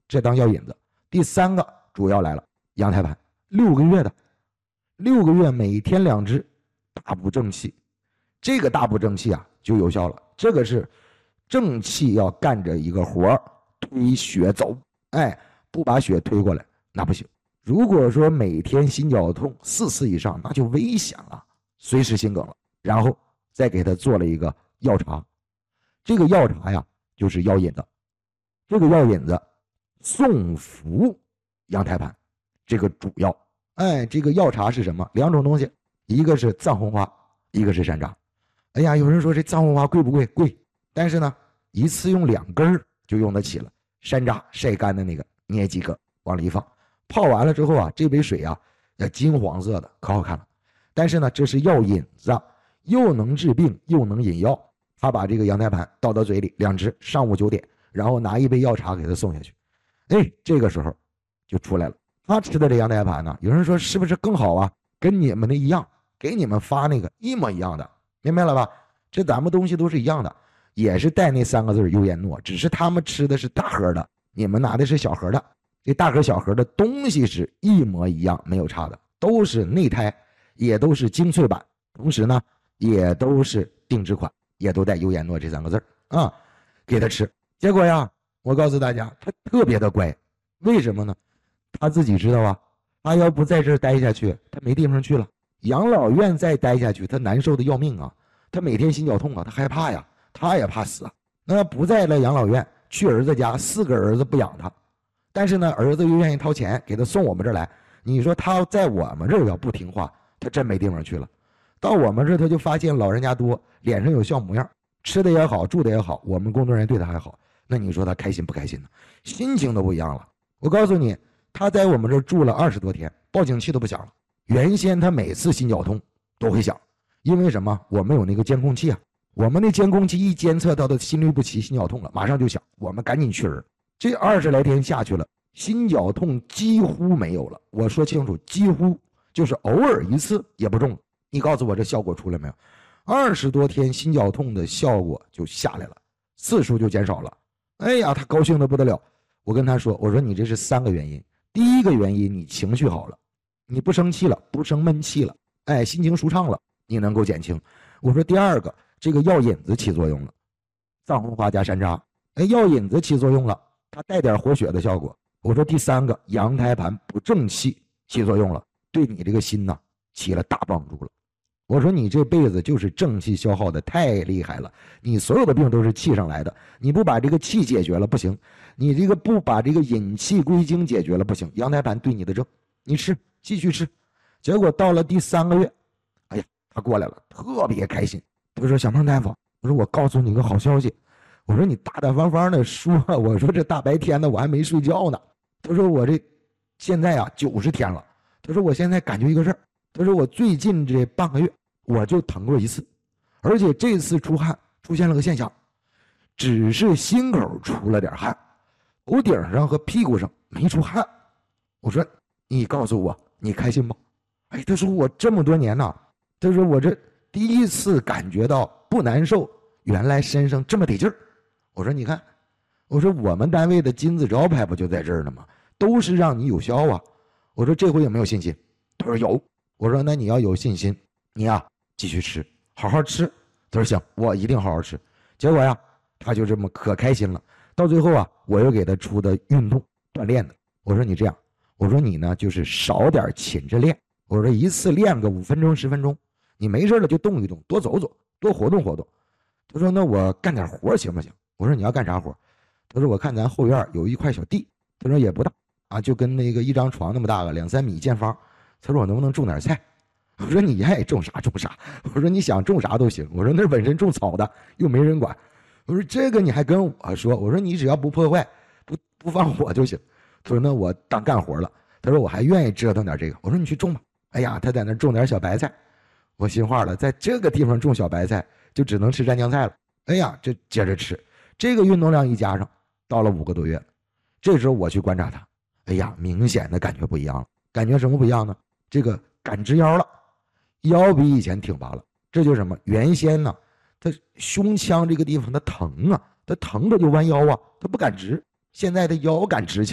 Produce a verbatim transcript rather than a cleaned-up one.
这当药引子。第三个主要来了，羊胎盘，六个月的，六个月每天两支，大补正气。这个大补正气啊就有效了。这个是正气要干着一个活，推血走，哎，不把血推过来那不行。如果说每天心绞痛四次以上，那就危险了，随时心梗了。然后再给他做了一个药茶，这个药茶呀就是药引子，这个药引子送服羊胎盘，这个主要。哎，这个药茶是什么？两种东西，一个是藏红花，一个是山楂。哎呀，有人说这藏红花贵不贵？贵，但是呢，一次用两根就用得起了。山楂晒干的那个，捏几个往里一放，泡完了之后啊，这杯水啊，要金黄色的，可好看了。但是呢，这是药引子，又能治病又能引药。他把这个羊胎盘倒到嘴里，两只，上午九点，然后拿一杯药茶给他送下去。哎，这个时候就出来了。他吃的这羊胎盘呢，有人说是不是更好啊？跟你们的一样，给你们发那个一模一样的，明白了吧？这咱们东西都是一样的，也是带那三个字幽燕诺，只是他们吃的是大盒的，你们拿的是小盒的。这大盒小盒的东西是一模一样，没有差的，都是内胎，也都是精粹版，同时呢也都是定制款，也都带幽燕诺这三个字啊，给他吃。结果呀，我告诉大家，他特别的乖。为什么呢？他自己知道啊，他要不在这儿待下去，他没地方去了。养老院再待下去，他难受的要命啊，他每天心绞痛啊，他害怕呀，他也怕死啊。那不在了养老院，去儿子家，四个儿子不养他，但是呢，儿子又愿意掏钱给他送我们这儿来。你说他在我们这儿要不听话，他真没地方去了。到我们这儿，他就发现老人家多，脸上有笑模样，吃的也好，住的也好，我们工作人员对他还好。那你说他开心不开心呢？心情都不一样了。我告诉你，他在我们这儿住了二十多天，报警器都不响了。原先他每次心绞痛都会响，因为什么？我们有那个监控器啊，我们那监控器一监测到他心律不齐、心绞痛了，马上就响，我们赶紧去人。这二十来天下去了，心绞痛几乎没有了。我说清楚，几乎就是偶尔一次也不中。你告诉我这效果出来没有？二十多天心绞痛的效果就下来了，次数就减少了。哎呀，他高兴的不得了。我跟他说，我说你这是三个原因。第一个原因，你情绪好了，你不生气了，不生闷气了，哎，心情舒畅了，你能够减轻。我说第二个，这个药引子起作用了，藏红花加山楂，哎，药引子起作用了，它带点活血的效果。我说第三个，羊胎盘补正气起作用了，对你这个心呐起了大帮助了。我说你这辈子就是正气消耗的太厉害了，你所有的病都是气上来的，你不把这个气解决了不行，你这个不把这个引气归经解决了不行，羊胎盘对你的症，你吃继续吃。结果到了第三个月，哎呀，他过来了，特别开心。他说小孟大夫，我说我告诉你个好消息，我说你大大方方的说，我说这大白天的我还没睡觉呢。他说我这现在啊九十天了，他说我现在感觉一个事儿，他说我最近这半个月我就疼过一次，而且这次出汗出现了个现象，只是心口出了点汗，头顶上和屁股上没出汗。我说你告诉我你开心吗？哎，他说我这么多年呐，他说我这第一次感觉到不难受，原来身上这么得劲儿。我说你看，我说我们单位的金字招牌不就在这儿呢吗？都是让你有效啊。我说这回有没有信心？他说有。我说那你要有信心，你呀继续吃，好好吃。他说行，我一定好好吃。结果呀，他就这么可开心了。到最后啊，我又给他出的运动锻炼的。我说你这样，我说你呢就是少点勤着练。我说一次练个五分钟十分钟，你没事了就动一动，多走走，多活动活动。他说那我干点活行不行？我说你要干啥活？他说我看咱后院有一块小地，他说也不大啊，就跟那个一张床那么大个，两三米见方。他说我能不能种点菜？我说你爱种啥种啥。我说你想种啥都行。我说那本身种草的又没人管。我说这个你还跟我说？我说你只要不破坏，不不放火就行。他说那我当干活了。他说我还愿意折腾点这个。我说你去种吧。哎呀，他在那种点小白菜。我心话了，在这个地方种小白菜就只能吃蘸酱菜了。哎呀，这接着吃，这个运动量一加上，到了五个多月，这时候我去观察他，哎呀，明显的感觉不一样了。感觉什么不一样呢？这个敢直腰了，腰比以前挺拔了。这就是什么？原先呢，他胸腔这个地方他疼啊，他疼他就弯腰啊，他不敢直。现在他腰敢直起